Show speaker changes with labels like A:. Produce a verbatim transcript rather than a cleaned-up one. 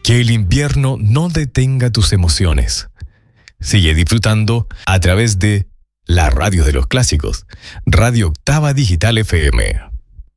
A: Que el invierno no detenga tus emociones. Sigue disfrutando a través de la radio de los clásicos, Radio Octava Digital F M.